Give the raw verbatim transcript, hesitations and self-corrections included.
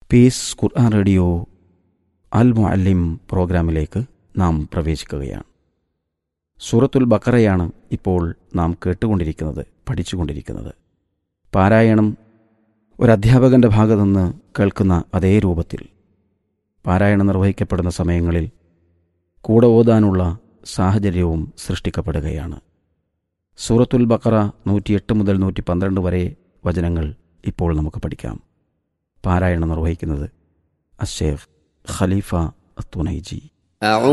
Piece ഖുർആൻ radio അൽ മുഅല്ലിം പ്രോഗ്രാമിലേക്ക് നാം പ്രവേശിക്കുകയാണ്. സൂറത്തുൽ ബഖറയാണ് ഇപ്പോൾ നാം കേട്ടുകൊണ്ടിരിക്കുന്നത്, പഠിച്ചുകൊണ്ടിരിക്കുന്നത്. പാരായണം ഒരധ്യാപകൻ്റെ ഭാഗത്തു നിന്ന് കേൾക്കുന്ന അതേ രൂപത്തിൽ പാരായണം നിർവഹിക്കപ്പെടുന്ന സമയങ്ങളിൽ കൂടെ ഓതാനുള്ള സാഹചര്യവും സൃഷ്ടിക്കപ്പെടുകയാണ്. സൂറത്തുൽ ബഖറ നൂറ്റിയെട്ട് മുതൽ നൂറ്റി പന്ത്രണ്ട് വരെ വചനങ്ങൾ ഇപ്പോൾ നമുക്ക് പഠിക്കാം. പാരായണം നിർവഹിക്കുന്നത് അശ്ശേഖ് ഖലീഫ അത്തുനൈജി.